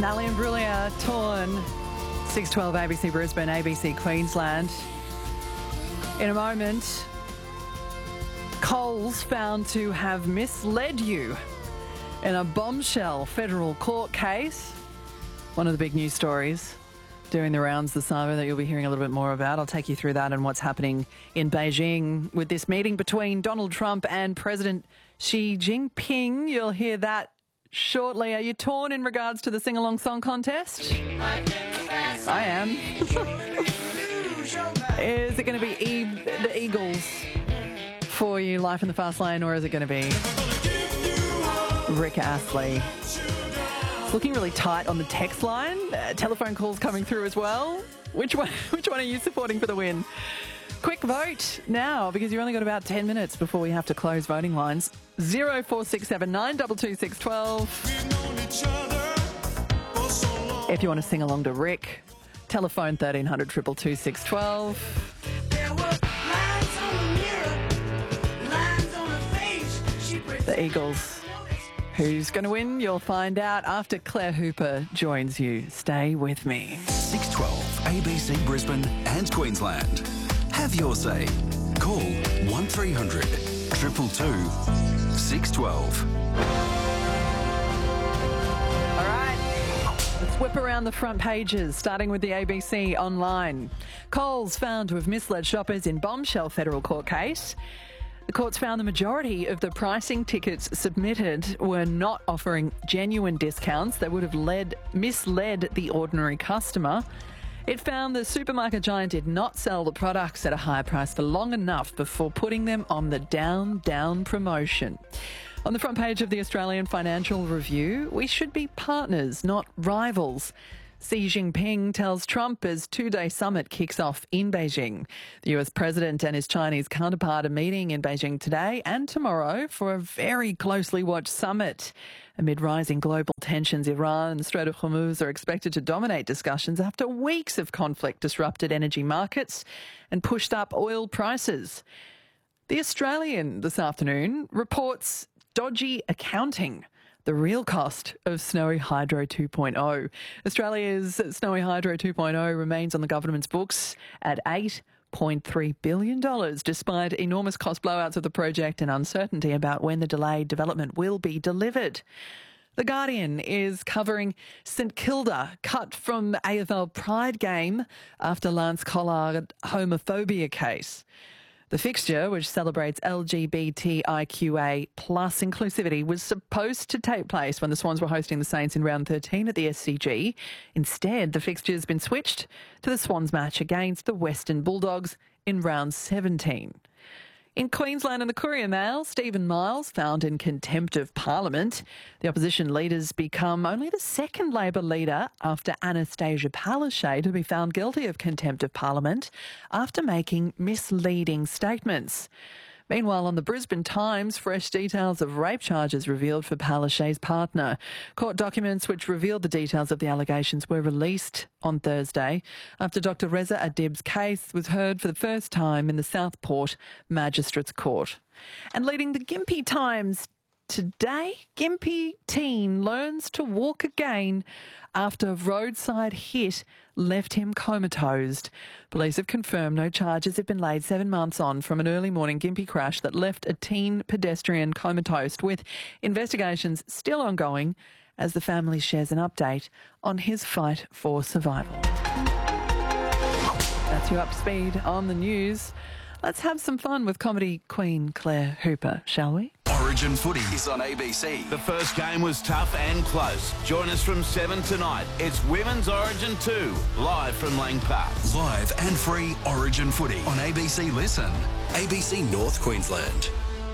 Natalie and Brulia, Torn, 612 ABC Brisbane, ABC Queensland. In a moment, Coles found to have misled you in a bombshell federal court case. One of the big news stories doing the rounds this summer that you'll be hearing a little bit more about. I'll take you through that and what's happening in Beijing with this meeting between Donald Trump and President Xi Jinping. You'll hear that shortly. Are you torn in regards to the sing-along song contest? I am. Is it going to be the Eagles for you, Life in the Fast Lane, or is it going to be Rick Astley? It's looking really tight on the text line. Telephone calls coming through as well. Which one are you supporting for the win? Quick vote now, because you've only got about 10 minutes before we have to close voting lines. 0467 if you want to sing along to Rick, telephone 1300 222 612. The Eagles. Who's going to win? You'll find out after Claire Hooper joins you. Stay with me. 612 ABC Brisbane and Queensland. Have your say. Call 1300 222 612. All right. Let's whip around the front pages, starting with the ABC online. Coles found to have misled shoppers in bombshell federal court case. The courts found the majority of the pricing tickets submitted were not offering genuine discounts that would have misled the ordinary customer. It found the supermarket giant did not sell the products at a high price for long enough before putting them on the down promotion. On the front page of the Australian Financial Review, we should be partners, not rivals. Xi Jinping tells Trump as two-day summit kicks off in Beijing. The US president and his Chinese counterpart are meeting in Beijing today and tomorrow for a very closely watched summit. Amid rising global tensions, Iran and the Strait of Hormuz are expected to dominate discussions after weeks of conflict disrupted energy markets and pushed up oil prices. The Australian this afternoon reports dodgy accounting. The real cost of Snowy Hydro 2.0. Australia's Snowy Hydro 2.0 remains on the government's books at $8.3 billion, despite enormous cost blowouts of the project and uncertainty about when the delayed development will be delivered. The Guardian is covering St Kilda, cut from AFL Pride game after Lance Collard homophobia case. The fixture, which celebrates LGBTIQA plus inclusivity, was supposed to take place when the Swans were hosting the Saints in round 13 at the SCG. Instead, the fixture has been switched to the Swans match against the Western Bulldogs in round 17. In Queensland and the Courier Mail, Stephen Miles found in contempt of Parliament. The opposition leaders become only the second Labor leader after Anastasia Palaszczuk to be found guilty of contempt of Parliament after making misleading statements. Meanwhile, on the Brisbane Times, fresh details of rape charges revealed for Palaszczuk's partner. Court documents which revealed the details of the allegations were released on Thursday after Dr Reza Adib's case was heard for the first time in the Southport Magistrates Court. And leading the Gympie Times today, Gympie teen learns to walk again after roadside hit left him comatose. Police have confirmed no charges have been laid 7 months on from an early morning Gympie crash that left a teen pedestrian comatose, with investigations still ongoing as the family shares an update on his fight for survival. That's you up to speed on the news. Let's have some fun with comedy queen Claire Hooper, shall we? Origin Footy is on ABC. The first game was tough and close. Join us from 7 tonight. It's Women's Origin 2, live from Lang Park. Live and free Origin Footy on ABC Listen. ABC North Queensland.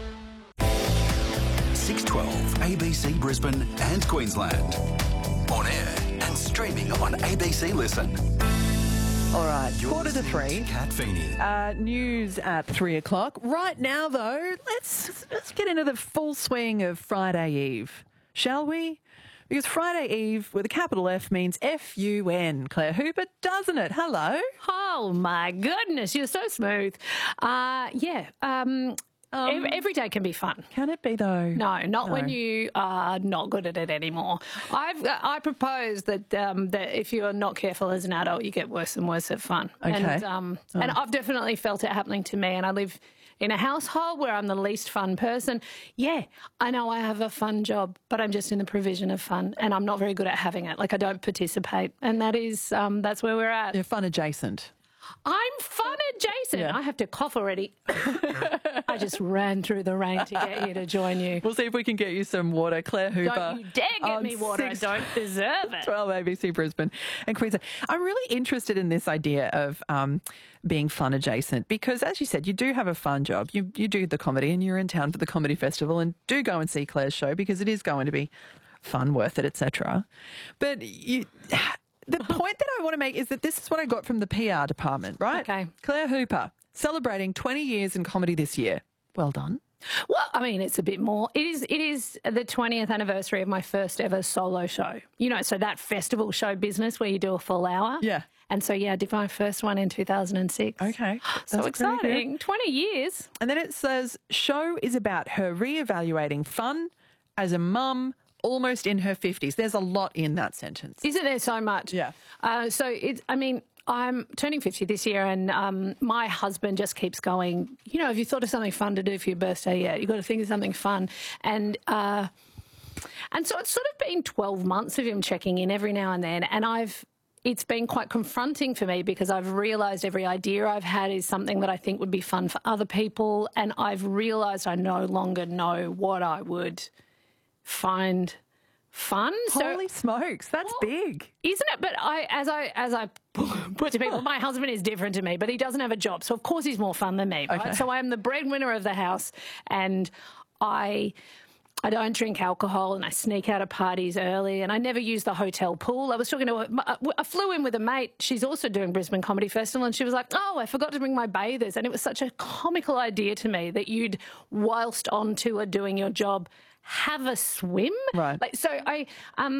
612 ABC Brisbane and Queensland. On air and streaming on ABC Listen. All right, 2:45. Kat Feeney. News at 3 o'clock. Right now, though, let's get into the full swing of Friday Eve, shall we? Because Friday Eve with a capital F means F-U-N, Claire Hooper, doesn't it? Hello. Oh, my goodness, you're so smooth. Every day can be fun. Can it be though? No, not when you are not good at it anymore. I propose that that if you are not careful as an adult, you get worse and worse at fun. Okay. And I've definitely felt it happening to me. And I live in a household where I'm the least fun person. Yeah, I know I have a fun job, but I'm just in the provision of fun, and I'm not very good at having it. Like, I don't participate, and that is that's where we're at. You're fun adjacent. I'm fun adjacent. Yeah. I have to cough already. I just ran through the rain to get here to join you. We'll see if we can get you some water. Claire Hooper. Don't you dare get me water. I don't deserve it. 12 ABC Brisbane and Queensland. I'm really interested in this idea of being fun adjacent because, as you said, you do have a fun job. You do the comedy and you're in town for the comedy festival, and do go and see Claire's show because it is going to be fun, worth it, etc. But the point that I want to make is that this is what I got from the PR department, right? Okay. Claire Hooper, celebrating 20 years in comedy this year. Well done. Well, I mean, it's a bit more. It is the 20th anniversary of my first ever solo show. You know, so that festival show business where you do a full hour. Yeah. And so, yeah, I did my first one in 2006. Okay. So That's pretty exciting. good. 20 years. And then it says, show is about her reevaluating fun as a mum almost in her 50s. There's a lot in that sentence. Isn't there so much? Yeah. I'm turning 50 this year, and my husband just keeps going, you know, have you thought of something fun to do for your birthday yet? You've got to think of something fun. And so it's sort of been 12 months of him checking in every now and then, and it's been quite confronting for me because I've realised every idea I've had is something that I think would be fun for other people, and I've realised I no longer know what I would find fun. Holy smokes, that's big. Isn't it? But as I put to people, my husband is different to me, but he doesn't have a job, so of course he's more fun than me, right? Okay. So I am the breadwinner of the house, and I don't drink alcohol, and I sneak out of parties early, and I never use the hotel pool. I flew in with a mate. She's also doing Brisbane Comedy Festival, and she was like, oh, I forgot to bring my bathers. And it was such a comical idea to me that you'd, whilst on tour doing your job, have a swim. Right. So